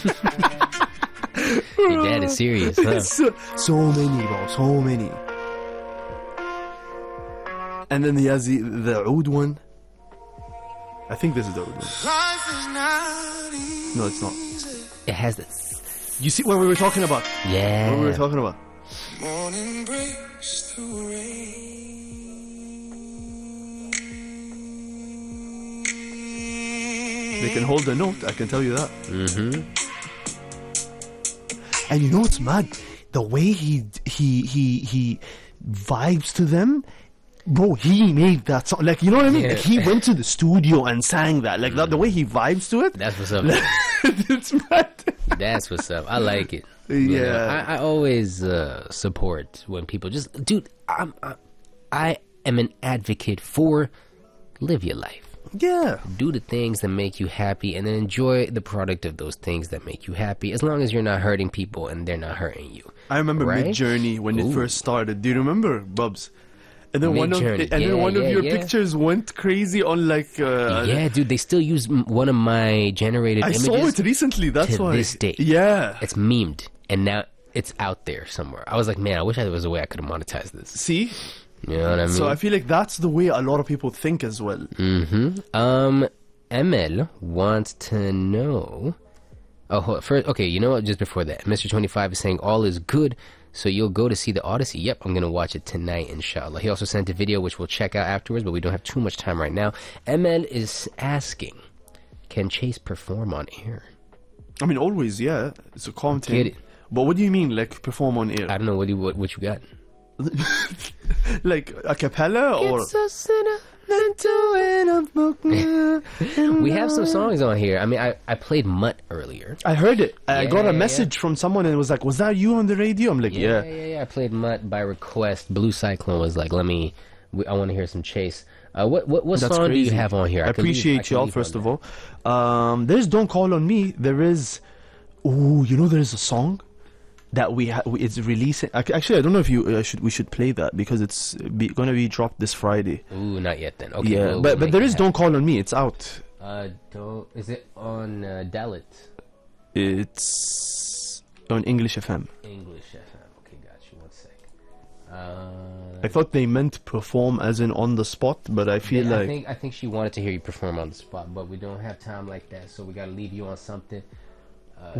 Your dad is serious, huh? So many, bro. So many. And then he has the oud one. I think this is the oud one. No, it's not. It has this. You see what we were talking about? Yeah. What we were talking about? Morning breaks through rain. They can hold the note, I can tell you that. Mm-hmm. And you know what's mad? The way he vibes to them. Bro, he made that song. Like, you know what I mean? Yeah. Like, he went to the studio and sang that. Like, that, the way he vibes to it. That's what's up. It's mad. That's what's up. I like it. You know, Yeah. I always support when people just, dude. I am an advocate for live your life. Yeah. Do the things that make you happy, and then enjoy the product of those things that make you happy. As long as you're not hurting people and they're not hurting you. I remember Right? Mid-Journey when it Ooh. first started. Do you remember, Bubs? And then one of Mid-Journey. your Yeah. pictures went crazy on like. Yeah, dude. They still use one of my generated I images. saw it recently. That's to why. this day. Yeah. It's memed, and now it's out there somewhere. I was like, man, I wish there was a way I could have monetized this. See. You know what I mean? So I feel like that's the way a lot of people think as well. ML wants to know. First, okay, you know what? Just before that, Mr. 25 is saying all is good, so you'll go to see the Odyssey. Yep, I'm gonna watch it tonight, inshallah. He also sent a video which we'll check out afterwards, but we don't have too much time right now. ML is asking, can Chase perform on air? I mean, always, yeah. It's a content. Get it. But what do you mean, like perform on air? I don't know what you got. Like a cappella or? So sentimental when I'm smoking. We have some songs on here. I mean, I played Mutt earlier. I heard it. I got a Yeah. message from someone and it was like, "Was that you on the radio?" I'm like, "Yeah." I played Mutt by request. Blue Cyclone was like, I want to hear some Chase. What That's song do you crazy. have on here? I appreciate y'all first of all. There's "Don't Call on Me." There is, there's a song that it's releasing. Actually, I don't know if we should play that because it's gonna be dropped this Friday. Ooh, not yet then. Okay. Yeah, we'll but make there it is happen. "Don't Call on Me." It's out. Is it on Dalit? It's on English FM. English FM. Okay, got you. 1 sec. I thought they meant perform as in on the spot, but I feel like I think she wanted to hear you perform on the spot, but we don't have time like that, so we gotta leave you on something.